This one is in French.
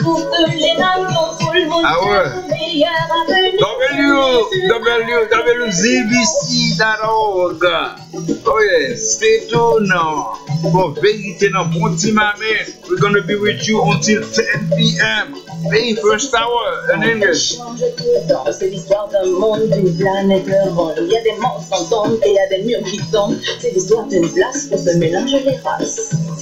Ah ouais. www.zbc.org. Oh yes, stay tuned now. For Vérité dans Bon Petit Mamé. We're gonna be with you until 10 p.m. Very first hour in English. C'est l'histoire d'un monde, d'une planète ronde. Il y a des monstres en tombe et il y a des murs qui tombent. C'est l'histoire d'une place où se mélangent les races.